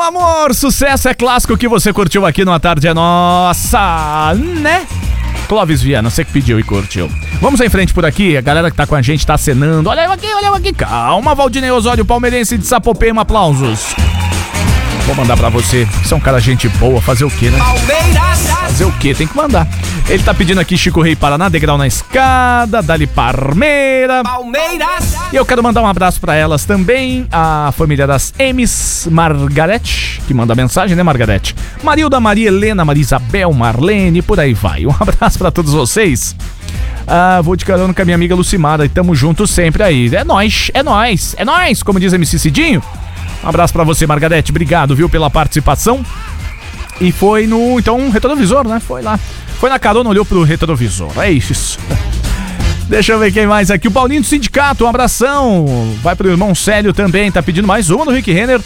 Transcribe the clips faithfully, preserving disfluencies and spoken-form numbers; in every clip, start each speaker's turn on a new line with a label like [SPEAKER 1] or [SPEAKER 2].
[SPEAKER 1] amor, sucesso é clássico que você curtiu aqui no A Tarde é Nossa, né? Clóvis Viana, você que pediu e curtiu. Vamos em frente por aqui, a galera que tá com a gente tá acenando. Olha eu aqui, olha eu aqui, calma, Valdinei Osório, palmeirense de Sapopema, aplausos. Vou mandar pra você, você é um cara gente boa, fazer o quê, né? Fazer o quê? Tem que mandar. Ele tá pedindo aqui Chico Rei Paraná, degrau na escada, Dali Parmeira. Palmeiras. E eu quero mandar um abraço pra elas também, a família das M's, Margarete, que manda mensagem, né, Margarete? Marilda, Maria Helena, Maria Isabel, Marlene, por aí vai. Um abraço pra todos vocês. Ah, vou de carona com a minha amiga Lucimara e tamo junto sempre aí. É nóis, é nóis, é nóis, como diz M C Cidinho. Um abraço pra você, Margarete, obrigado, viu, pela participação. E foi no, então, retrovisor, né? Foi lá. Foi na carona, olhou pro retrovisor. É isso. Deixa eu ver quem mais aqui. O Paulinho do Sindicato, um abração. Vai pro irmão Célio também, tá pedindo mais uma do Rick Renner.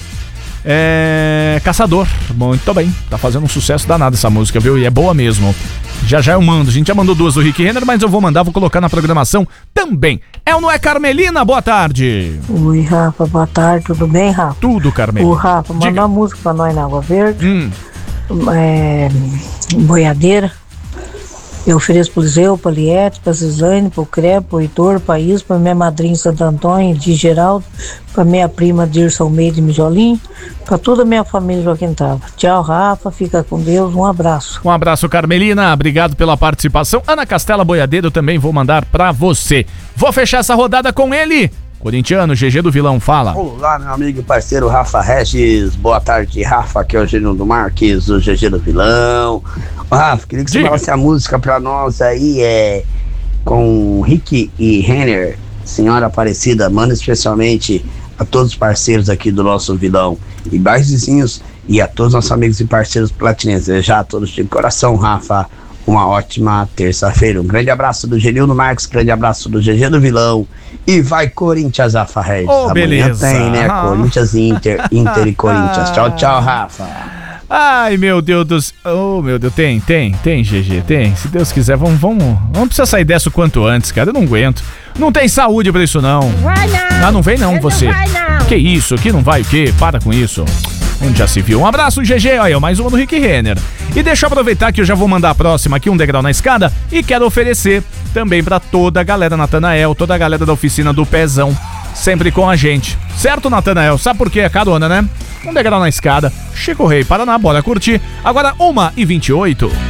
[SPEAKER 1] É... Caçador. Muito bem. Tá fazendo um sucesso danado essa música, viu? E é boa mesmo. Já já eu mando. A gente já mandou duas do Rick Renner, mas eu vou mandar, vou colocar na programação também. É ou não é, Carmelina? Boa tarde.
[SPEAKER 2] Oi, Rafa. Boa tarde. Tudo bem, Rafa?
[SPEAKER 1] Tudo, Carmelina.
[SPEAKER 2] Ô, Rafa, manda uma música pra nós na Água Verde.
[SPEAKER 1] Hum.
[SPEAKER 2] É... Boiadeira. Eu ofereço pro Zeu, pra Liette, pra Cisane, pro Crepe, pro Heitor, pra Isso, pra minha madrinha Santo Antônio, de Geraldo, pra minha prima Dirce Almeida e Mijolim, pra toda a minha família Joaquim Tava. Tchau, Rafa, fica com Deus, um abraço.
[SPEAKER 1] Um abraço, Carmelina, obrigado pela participação. Ana Castela Boiadeiro, eu também vou mandar pra você. Vou fechar essa rodada com ele. Corintiano, G G do Vilão, fala.
[SPEAKER 3] Olá, meu amigo e parceiro Rafa Regis. Boa tarde, Rafa. Aqui é o Gênio do Marques, o G G do Vilão. Ô, Rafa, queria que você falasse a música pra nós aí, é com Rick e Renner, Senhora Aparecida. Manda especialmente a todos os parceiros aqui do nosso Vilão e bairros vizinhos e a todos os nossos amigos e parceiros platinenses. Já a todos de coração, Rafa, uma ótima terça-feira. Um grande abraço do Genildo Marques, grande abraço do G G do Vilão. E vai Corinthians, Rafa Regis.
[SPEAKER 1] Oh, beleza.
[SPEAKER 3] Tem, né? Ah. Corinthians e Inter, Inter e Corinthians. Tchau, tchau, Rafa.
[SPEAKER 1] Ai, meu Deus do céu. Oh, meu Deus, tem, tem, tem, G G, tem. Se Deus quiser, vamos, vamos, vamos precisar sair dessa o quanto antes, cara. Eu não aguento. Não tem saúde pra isso, não.
[SPEAKER 4] Vai não.
[SPEAKER 1] Ah, não vem não, você.
[SPEAKER 4] Não vai não.
[SPEAKER 1] Que isso? Aqui não vai o quê? Para com isso. Onde já se viu. Um abraço, G G. Olha, mais uma do Rick Renner. E deixa eu aproveitar que eu já vou mandar a próxima aqui, um degrau na escada. E quero oferecer também pra toda a galera, Natanael, toda a galera da oficina do Pezão. Sempre com a gente. Certo, Natanael? Sabe por quê? É carona, né? Um degrau na escada. Chico Rei Paraná, bora curtir. Agora, uma e vinte e oito.